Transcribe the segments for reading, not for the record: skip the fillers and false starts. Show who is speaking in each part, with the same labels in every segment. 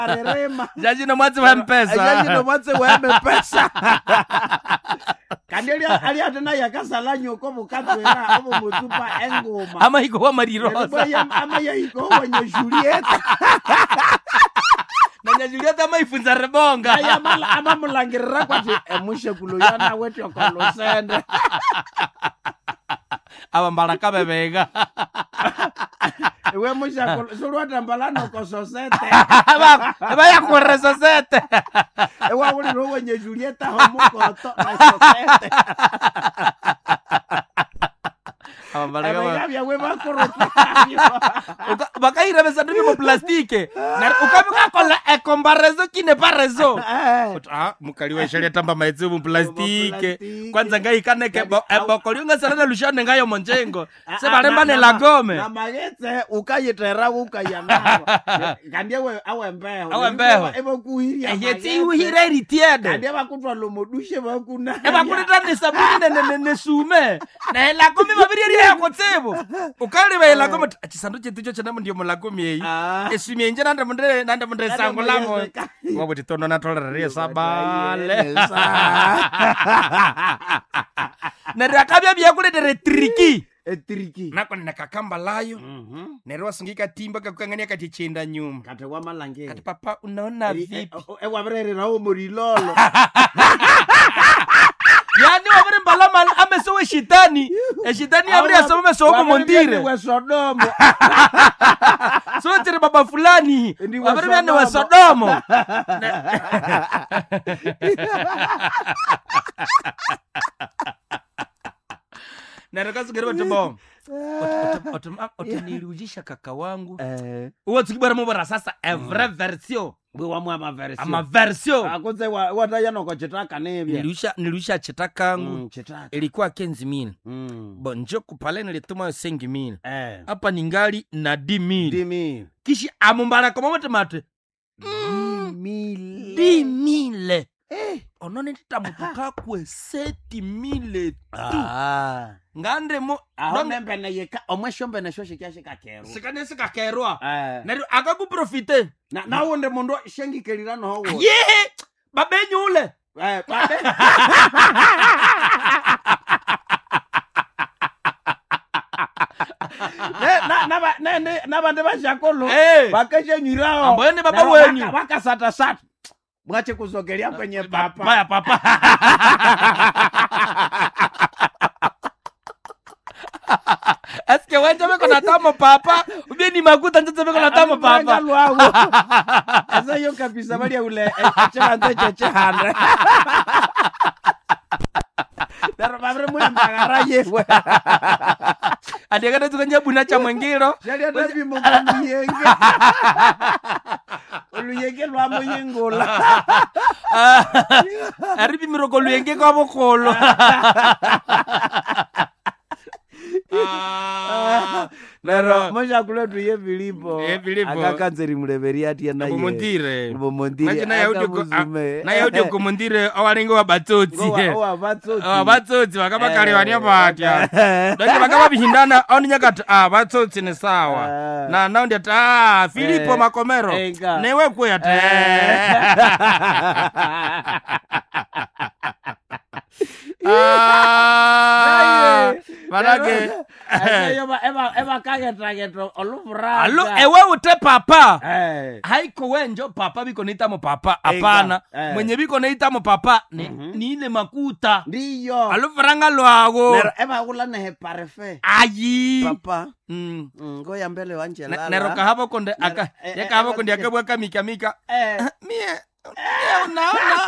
Speaker 1: arerema
Speaker 2: jaji no mwatsi wa mpesa
Speaker 1: jaji no mwatsi wa mpesa kandi ali atena yakasala nyoko bukatwera obo mutupa engoma
Speaker 2: ama iko wa marirosa
Speaker 1: ama yiko wenye Julieta
Speaker 2: na Julieta maifunza rebonga
Speaker 1: aya mala ama mulangirira kwati emushe kuluyana wetu kolosende
Speaker 2: aba mbaraka bebega
Speaker 1: ewe musha solwata mbalano ko sosete
Speaker 2: aba ya korre sosete
Speaker 1: ewa uli ro wenye Julieta homukoto na sosete
Speaker 2: aba mbaraka
Speaker 1: ya we bakoropa
Speaker 2: bakaira besandu mo plastike na ukabika kola ekombarezo kine parezo mukali wa shale tamba maitsi mu plastike kwanza ngai kaneke bokoli ngasana lushane ngayo monjengo se barembane la gome
Speaker 1: na magetse ukayitera ukayanaho kandi awembeho ebokuhiria
Speaker 2: yeti uhire ritiede
Speaker 1: kandi abakutwa lomodushe bakuna
Speaker 2: ebakulita ne sabuni ne sume na la gome babiri ya kotsebo ukali ba la gome chisandu chetu chana ndio mulagome yi esumye nje nanda mundre sango lamo ngobuti tono na tolerere sabale na rakabya byakuletere triki nakone nakakamba layo nerwa singika timba kakangania katichenda nyuma
Speaker 1: kate wa malange
Speaker 2: kati papa unaona vipi
Speaker 1: wabrere rawo murilolo
Speaker 2: yani wabere mbalama amesowe shitani shitani abri asome somo mondire
Speaker 1: wa Sodomo
Speaker 2: so tere baba fulani wabere bane wa Sodomo na rakasugera batombo otanirujisha kaka wangu uwo tukibara mubara sasa every version
Speaker 1: bwa
Speaker 2: ama version
Speaker 1: akoze wataya no kochitaka nebya
Speaker 2: nilisha chitakangu
Speaker 1: chitaka
Speaker 2: ilikuwa 15,000 bonjo kupale nilituma 5,000 hapa ningali na 10,000 kishi amumbara kama mate 10,000 onone titamutuka kwe 7,000 tu ngande mo
Speaker 1: aombe na yeka omweshombe na shoshe kyashika kero
Speaker 2: sikane sikakerwa nari akakuprofite
Speaker 1: na wonde mondo shengikelira no ho
Speaker 2: ye babenyu ule
Speaker 1: babe na bande bashakolo bakeshe nyirao
Speaker 2: ambone baba wenyu
Speaker 1: bakasata sata mwache kuzogelea kwenye papa
Speaker 2: baya papa aske wende beko na tamo papa ubeni makuta njote beko na tamo papa
Speaker 1: asa yo kabisa bali ule chanda cheche hande daro babre mwe mbagaraye we
Speaker 2: adiagana tukanya buna cha mwengiro
Speaker 1: jali adabi mongiyenge oluyenge lwa moyengola
Speaker 2: aribi miroko luyenge kwa bokolo
Speaker 1: nero moja kule tuye Filipo akakanzeri muleberi ati naye
Speaker 2: bomondire
Speaker 1: na
Speaker 2: yaudi kumondire awalingo wa batsotsi batsotsi bakabakali bania batya dake bakaba bihindana oninya kati batsotsi ni sawa na naundi ati Filipo Makomero newe kuya te manake
Speaker 1: eba kagetrageto olufuraga
Speaker 2: alo ewe ute papa haiko wenjo papa biko neita mo papa hapana mwenye biko neita mo papa ni ile makuta
Speaker 1: ndiyo
Speaker 2: alufuranga lwago
Speaker 1: nero eba kula nehe parefe
Speaker 2: ayi
Speaker 1: papa ngoya mbele wanje lala
Speaker 2: nero kahabo konde aka yakahabo konde akabwa kamika mie unaona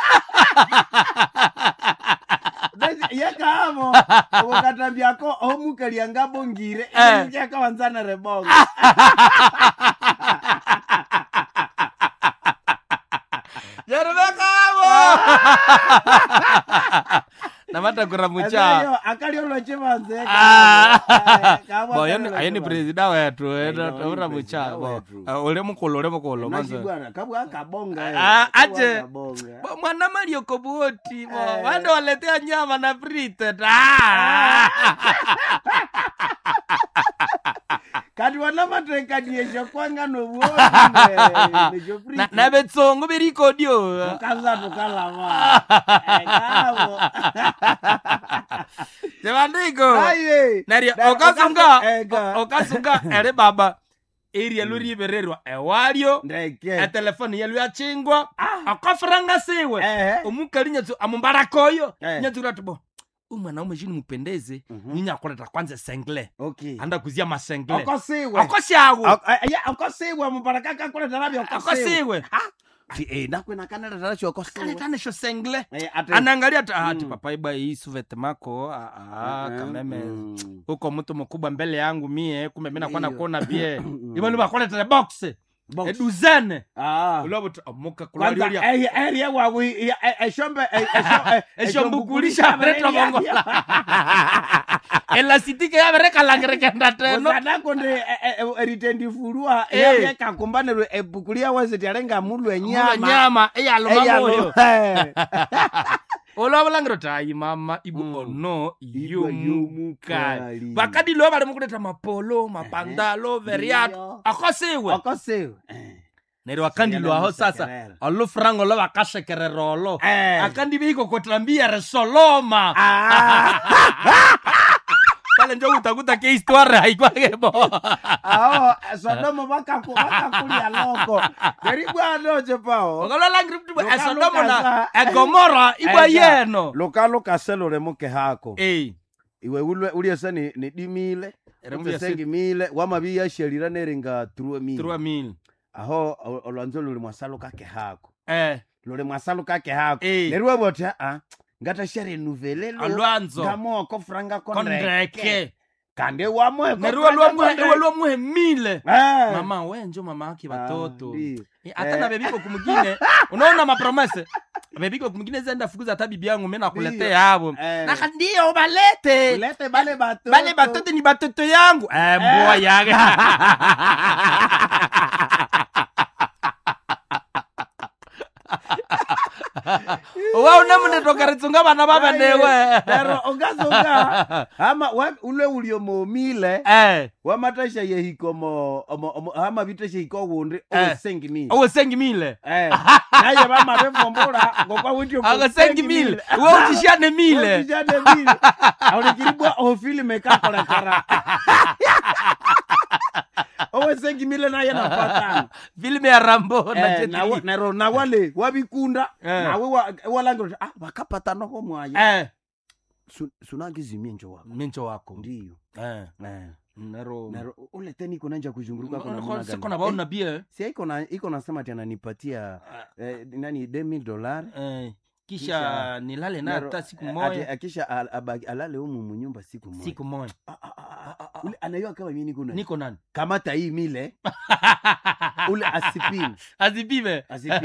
Speaker 1: yekamo ukatambiako omukali ngabongire yaka wanzana rebonga
Speaker 2: yerebekamo namata kuramucha
Speaker 1: ayo akaliolo chivanze
Speaker 2: boyo ayeni president wetu uramucha ole mukolo
Speaker 1: manzo kabwa kabonga
Speaker 2: aje mwana Mario Kobuoti wande waletea nyama na frite
Speaker 1: kati wana matreka diesho kwanga no buoni nejo free
Speaker 2: na betsongo beriko dio
Speaker 1: kaza tukalama kabo
Speaker 2: Tebandiko
Speaker 1: aye
Speaker 2: nari okasunga ere baba area luri bererwa ewario
Speaker 1: ndeke
Speaker 2: telefoni yelu yachingwa akafranga siwe omukali nyatsu amumbarakoyo nyatsu ratubo umwana umejini mupendeze ninya akoleta kwanza sengle
Speaker 1: okay
Speaker 2: anda kuzia masengle
Speaker 1: akosiwe akosiwe amubarakaka koleta rabyo
Speaker 2: akosiwe
Speaker 1: nakwena kanela taracho akosiwe
Speaker 2: tanesho sengle anaangalia ati papa iba hii suvete mako kameme huko mtu mkubwa mbele yangu mie kumbe mimi nakuwa nakuona bie ibali bakoleta box eduzene ulobo amuka kulali ya
Speaker 1: area wa eshombe
Speaker 2: eshombukulisha retro bongo elasitike ya bereka langreke ndateno
Speaker 1: sadako nde eritendi furua ya kakumbanero ebukulia wazeti alenga mulu
Speaker 2: nyama eyaloma moyo Ola balangro tai mama ibu ono yumukali bakadi lo bale mukuleta mapolo mapandalo veriato akosiwe nero akandi lo aho sasa allo frango lo bakashekererolo akandi biko kotlambia resoloma pale njo utakuta ke histoire haikwake bo
Speaker 1: Sodomo bakakulia loko deribwa noje pao
Speaker 2: ogolo langri mtu Sodomo na Gomora ibwa yeno
Speaker 1: lokalo kaselo remoke hako iwe uli esa ni dimile remusengi mile wamabiya sherira neringa 3000 aho olwanzo luli mwasalo kake hako luli mwasalo kake hako nerwa bota ngata shere nuvelelo
Speaker 2: alwanzo
Speaker 1: ngamoko franga
Speaker 2: kondreke
Speaker 1: kande wamwe
Speaker 2: nerwa lwa muhe mile mama wenjo mama yake watoto hata na bebiko kumugine unaona mapromese bebiko kumugine zenda fukuza hata bibi yangu mimi nakuletea hapo na ndio balete bale batoto ni batoto yangu mboa yake wao namne tokaritsunga bana baba newe
Speaker 1: pero ongazonga ama ule ulio momile wamatasha yehikomo ama bitasha ikowunde
Speaker 2: osengimile
Speaker 1: naye bama befombora ngokwa wityo
Speaker 2: osengimile wewe utishane mile
Speaker 1: aulikiribwa ofilme kakola kara sengimile naye napatana
Speaker 2: filme ya Rambo
Speaker 1: na wale wabikunda nawe walangro bakapatana ho mwaye sunangizimie
Speaker 2: njo wako
Speaker 1: ndio
Speaker 2: nero
Speaker 1: ule teni iko nanja kuzunguruka
Speaker 2: kuna baona bia
Speaker 1: si iko nasema tena nipatia nani $2,000
Speaker 2: kisha nilale na hata siku moja
Speaker 1: kisha alale humu munyumba siku moja ule anayo kama mimi niko nani kamata hii mile ule asipime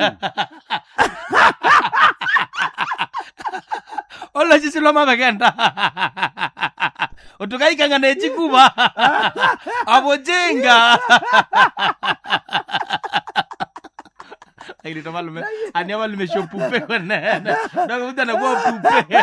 Speaker 2: ola sisi lo mama kenda otukaika ngane chikuba abojenga Aili tomalume aniama lumesho pupe kone nako mutana kwa pupe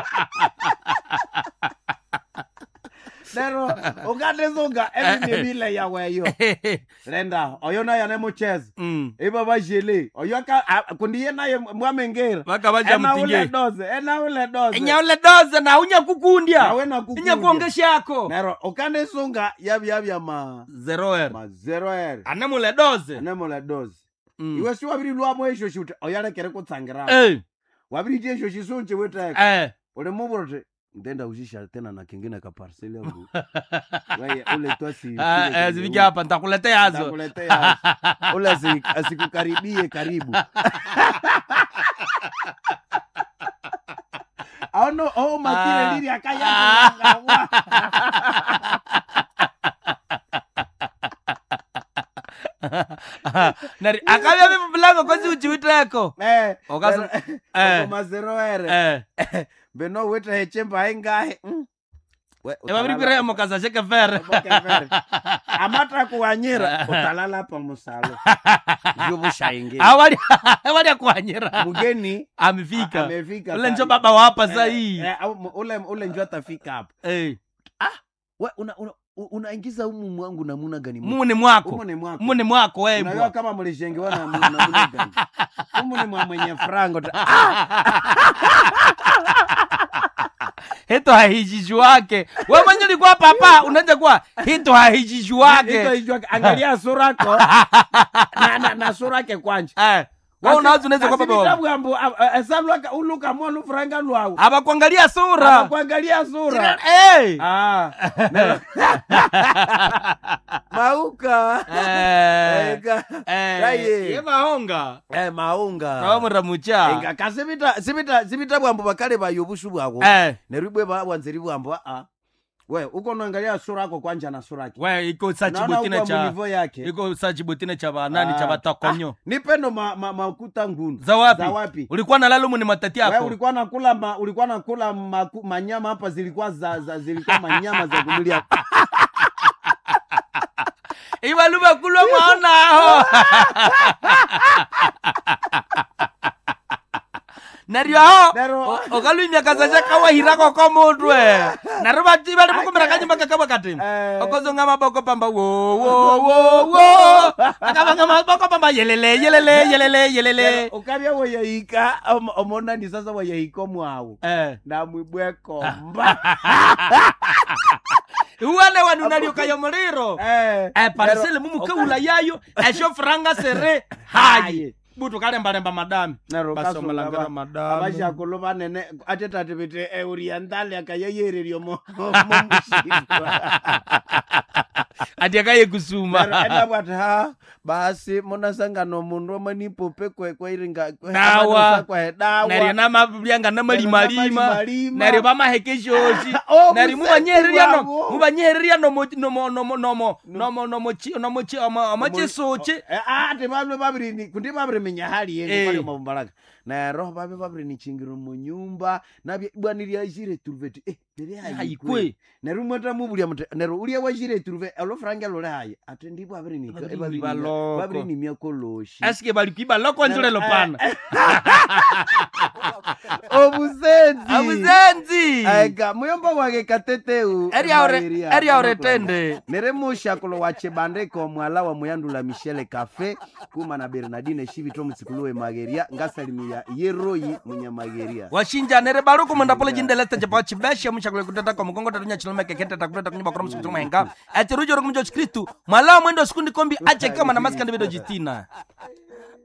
Speaker 1: Nero ogade zonga emi mile ya weyo renda oyona ya nemo chess eba bajele oyoka kundiye naye mwamengera
Speaker 2: baka baja mtinge
Speaker 1: ule doze
Speaker 2: na unya kukundia inya kuongesha yako
Speaker 1: nero okande zonga yabya ma 0
Speaker 2: anemule doze
Speaker 1: iwe si wabiri lwa mwesho shuta oyale kere kutsangira wabiri jesho shisonche wetaka ole muborote ndenda uzisha tena na kingine ka parcel yangu wewe ule twasi
Speaker 2: ziviki hapa nitakuletea hazo
Speaker 1: ule asikukaribie karibu no makile lili akaya
Speaker 2: nari akabya bibulango kozi uchiwiteko
Speaker 1: okaso mazero beno weta hechemba engahe
Speaker 2: Eba biri mokaza sheke fer.
Speaker 1: Amatra kuanyira utalala pa musalo. Yubu shaingi.
Speaker 2: Awali kuanyira.
Speaker 1: Mugeni
Speaker 2: amefika. Ule njo baba wapa sahi.
Speaker 1: Ule njo atafika hapa.
Speaker 2: We
Speaker 1: unaingiza humu mwangu namuna gani?
Speaker 2: Mune mwako wewe.
Speaker 1: Unajua kama mlishengewa na namuna gani? Humu ni mwenye frango.
Speaker 2: Hito hahijiju wake. Wewe mwenye ulikuwa papa unaanza kuwa hito hahijiju wake.
Speaker 1: Angalia sura yako. na sura yake kwanja.
Speaker 2: Wewe unaweza kwa baba.
Speaker 1: Vitabu ambo esalwa uluka molu franga lwao.
Speaker 2: Aba kuangalia sura.
Speaker 1: Mauka.
Speaker 2: Ye mahonga.
Speaker 1: Mahonga.
Speaker 2: Kawa muramucha.
Speaker 1: Enga kasibita bwambo bakale bayobushu bwako. Neribwe bawanzeri bwambo we uko naangalia sura yako kwanja na sura yake.
Speaker 2: We iko sachibutine cha. Iko sachibutine cha banani cha batakonyo.
Speaker 1: Nipendo makuta ngunu.
Speaker 2: Za wapi? Ulikuwa na lalumu ni matati yako.
Speaker 1: We ulikuwa nakula manyama hapa zilikuwa zilikuwa manyama za kumulia.
Speaker 2: Iwa luma kulwa mwaona ho. Nario ho okalu myakazaje kawa hirako ko mudwe naruba tiba limukumira kanyuma kakaba katim okozonga maboko pamba wo akabanga maboko pamba yelele
Speaker 1: okabya woyika omona ndi sasa woyika mwawo na mwibweko mba
Speaker 2: uwane wanunali ukayo muliro parcelle mumukaula yayo esho franga sere haye butu kalemba madami
Speaker 1: baso malangara madami abasha koloba nene ateta tebete oriental akayeyererio mo
Speaker 2: atiyakaye kusuma
Speaker 1: era bwata basi mona sangano mundu amanipo pekwe kwa iringa
Speaker 2: dawa nari na mabyanga na malima nari bamahekeshoshi nari mubanyereria no amachisoche
Speaker 1: ate babiri kundi babiri menyahali yenge kwa mabumbalaka na roho babiri ni chingiro mu nyumba na bwaniria ishire turveti nere hayikwe nari mwata mubulia nero ulia washire turve alo franga lole haye ate ndipo babiri ni babiri ni miakoloshi
Speaker 2: aske bali kibaloko njole lopana obuzenzi
Speaker 1: ega muyomba wage kateteu
Speaker 2: eri auretende
Speaker 1: nere mushakolo wache bandeko mwala wa muyandula Michelle Cafe kuma na Bernardine Shivito msikuluwe Mageria ngasalimia Yeroi munyamageria
Speaker 2: washinja nere baruko mwenda pole jindelete japa chibesha mushakolo kutata kwa mkongo tatunya chilome kekete takuleta kunyumba kwa msikulu mahenga ati rujo rokumjo Kristu mwala mwendo sikundi kombi ache kama na maskandi bedo jitina